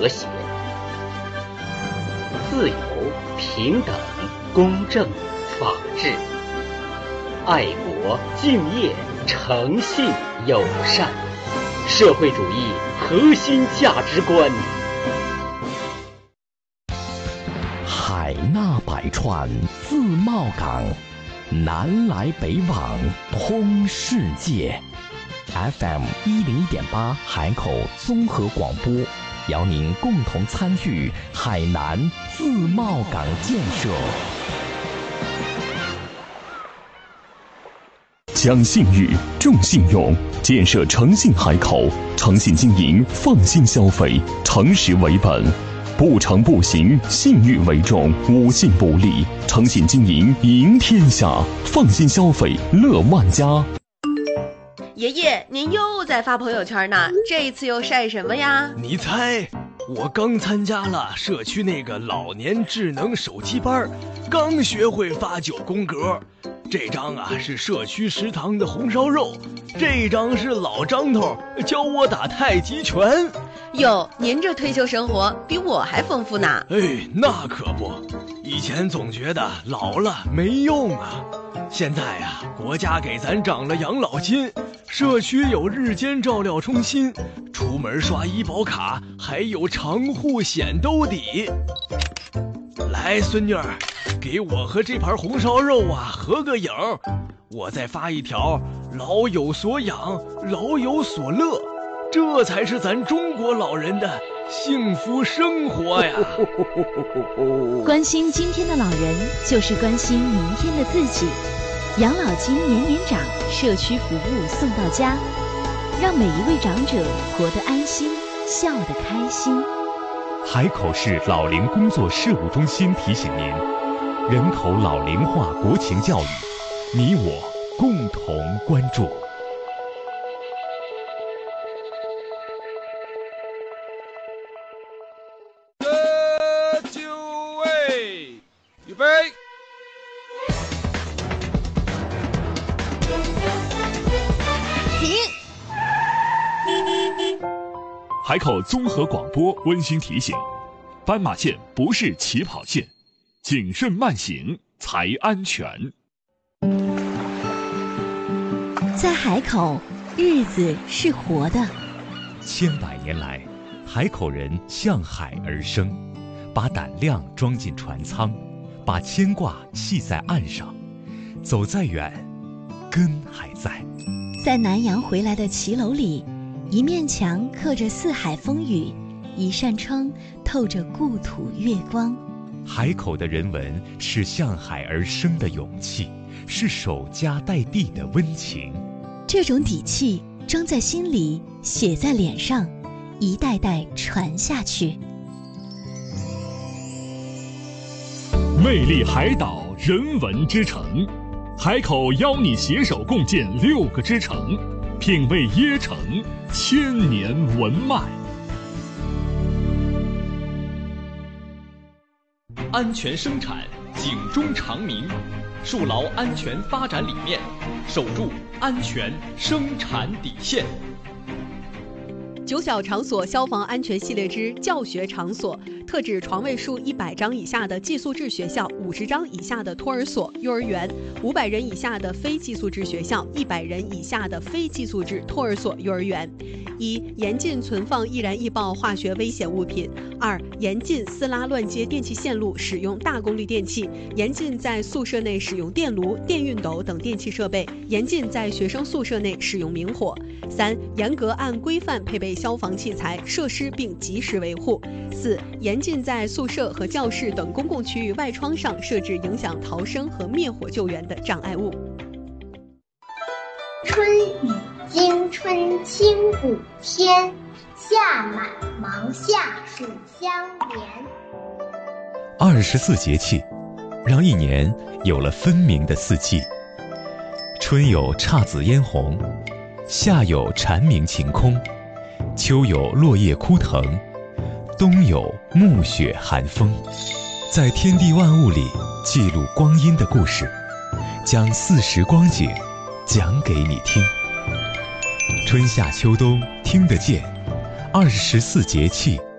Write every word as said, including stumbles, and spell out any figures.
和谐。自由、平等、公正、法治，爱国、敬业、诚信、友善，社会主义核心价值观。 海纳百川，自贸港，南来北往，通世界。F M 一零一点八海口综合广播，邀您共同参与海南自贸港建设。 讲信誉，重信用，建设诚信海口，诚信经营，放心消费，诚实为本。不诚不行，信誉为重，无信不立，诚信经营赢天下，放心消费乐万家。 爷爷，您又在发朋友圈呢，这一次又晒什么呀？ 你猜，我刚参加了社区那个老年智能手机班，刚学会发九宫格。这张啊是社区食堂的红烧肉，这张是老张头教我打太极拳。 哟，您这退休生活比我还丰富呢。 哎，那可不，以前总觉得老了没用啊，现在呀、啊，国家给咱涨了养老金，社区有日间照料中心，出门刷医保卡还有长户险兜底。来，孙女儿，给我和这盘红烧肉啊合个影，我再发一条老有所养，老有所乐，这才是咱中国老人的幸福生活呀。 关心今天的老人，就是关心明天的自己。养老金年年涨，社区服务送到家，让每一位长者活得安心，笑得开心。 海口市老龄工作事务中心提醒您，人口老龄化国情教育，你我共同关注。 这就位，预备。 海口综合广播温馨提醒：斑马线不是起跑线，谨慎慢行才安全。 在海口，日子是活的。 千百年来，海口人向海而生，把胆量装进船舱，把牵挂系在岸上，走再远，根还在。 在南洋回来的骑楼里，一面墙刻着四海风雨，一扇窗透着故土月光。 海口的人文是向海而生的勇气，是守家待地的温情。 这种底气装在心里，写在脸上，一代代传下去。 魅力海岛人文之城，海口邀你携手共建六个之城，品味椰城千年文脉。 安全生产，警钟长鸣，树牢安全发展理念，守住安全生产底线。 九小场所消防安全系列之教学场所，特指床位数一百张以下的寄宿制学校、五十张以下的托儿所、幼儿园、五百人以下的非寄宿制学校、一百人以下的非寄宿制托儿所、幼儿园。一、严禁存放易燃易爆化学危险物品。二、严禁私拉乱接电气线路，使用大功率电器，严禁在宿舍内使用电炉、电熨斗等电气设备，严禁在学生宿舍内使用明火。三、严格按规范配备消防器材设施并及时维护。四、严禁在宿舍和教室等公共区域外窗上设置影响逃生和灭火救援的障碍物。 春雨惊春清谷天，夏满芒夏暑相连。 二十四节气，让一年有了分明的四季。春有姹紫嫣红，夏有蝉鸣晴空，秋有落叶枯藤，冬有暮雪寒风。在天地万物里记录光阴的故事，将四时光景讲给你听。春夏秋冬听得见，二十四节气